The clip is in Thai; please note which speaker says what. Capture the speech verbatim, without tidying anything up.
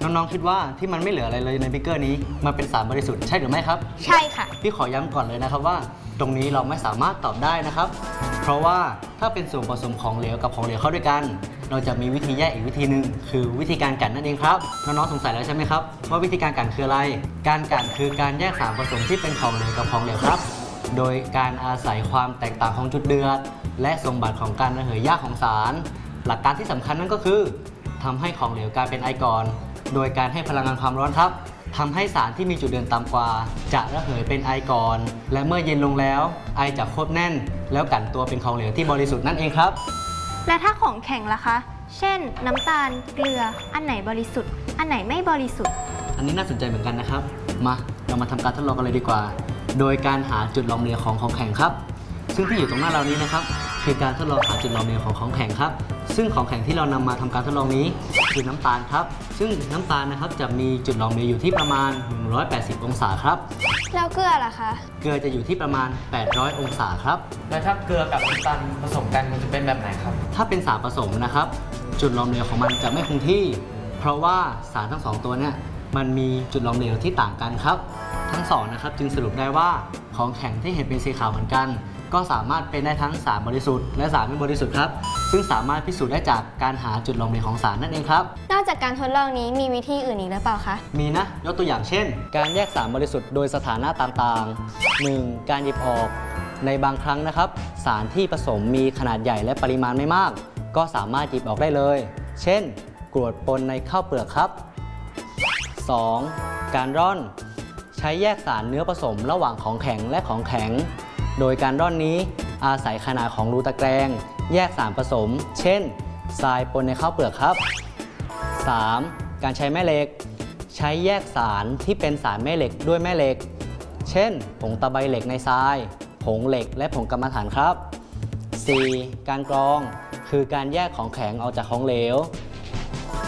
Speaker 1: น้องๆคิดว่าที่มันไม่เหลืออะไรเลยในบิ๊กเกอร์นี้มันเป็นสารบริสุทธิ์ใช่หรือไม่ครับ
Speaker 2: ใช่ค่ะ
Speaker 1: พี่ขอย้ำก่อนเลยนะครับว่าตรงนี้เราไม่สามารถตอบได้นะครับเพราะว่าถ้าเป็นส่วนผสมของเหลวกับของเหลวเข้าด้วยกันเราจะมีวิธีแยกอีกวิธีหนึ่งคือวิธีการกลั่นนั่นเองครับน้องๆสงสัยแล้วใช่ไหมครับว่าวิธีการกลั่นคืออะไรการกลั่นคือการแยกสารผสมที่เป็นของเหลวกับของเหลวครับโดยการอาศัยความแตกต่างของจุดเดือดและสมบัติของการระเหยยากของสารหลักการที่สำคัญนั่นก็คือทำให้ของเหลวกลายเป็นไอก่อนโดยการให้พลังงานความร้อนครับทำให้สารที่มีจุดเดือดต่ำกว่าจะระเหยเป็นไอก่อนและเมื่อเย็นลงแล้วไอจะควบแน่นแล้วกลั่นตัวเป็นของเหลวที่บริสุทธิ์นั่นเองครับ
Speaker 2: และถ้าของแข็งล่ะคะเช่นน้ำตาลเกลืออันไหนบริสุทธิ์อันไหนไม่บริสุทธิ์
Speaker 1: อันนี้น่าสนใจเหมือนกันนะครับมาเรามาทำการทดลองกันเลยดีกว่าโดยการหาจุดหลอมเหลวของของแข็งครับซึ่งที่อยู่ตรงหน้าเรานี้นะครับคือการทดลองหาจุดหลอมเหลวของของแข็งครับซึ่งของแข็งที่เรานำมาทำการทดลองนี้คือน้ำตาลครับซึ่งน้ำตาลนะครับจะมีจุดหลอมเหลวอยู่ที่ประมาณหนึ่งร้อยแปดสิบองศาครับ
Speaker 2: แล้วเกลือล่ะคะ
Speaker 1: เกลือจะอยู่ที่ประมาณแปดร้อยองศาครับ
Speaker 3: แล้วถ้าเกลือกับน้ำตาลผสมกันมันจะเป็นแบบไหนครับ
Speaker 1: ถ้าเป็นสารผสมนะครับจุดหลอมเหลวของมันจะไม่คงที่เพราะว่าสารทั้งสองตัวเนี่ยมันมีจุดหลอมเหลวที่ต่างกันครับทั้งสองนะครับจึงสรุปได้ว่าของแข็งที่เห็นเป็นสีขาวเหมือนกันก็สามารถเป็นได้ทั้งสารบริสุทธิ์และสารไม่บริสุทธิ์ครับซึ่งสามารถพิสูจน์ได้จากการหาจุดหลอมเหลวของสารนั่นเองครับ
Speaker 2: นอกจากการทดลองนี้มีวิธีอื่นอีกหรือเปล่าคะ
Speaker 1: มีนะยกตัวอย่างเช่นการแยกสารบริสุทธิ์โดยสถานะต่างๆ หนึ่ง การหยิบออกในบางครั้งนะครับสารที่ผสมมีขนาดใหญ่และปริมาณไม่มากก็สามารถหยิบออกได้เลยเช่นกรวดปนในข้าวเปลือกครับ สอง การร่อนใช้แยกสารเนื้อผสมระหว่างของแข็งและของแข็งโดยการร่อนนี้อาศัยขนาดของรูตะแกรงแยกสารผสมเช่นทรายปนในข้าวเปลือกครับ สาม การใช้แม่เหล็กใช้แยกสารที่เป็นสารแม่เหล็กด้วยแม่เหล็กเช่นผงตะไบเหล็กในทรายผงเหล็กและผงกรรมฐานครับ สี่ การกรองคือการแยกของแข็งออกจากของเหลว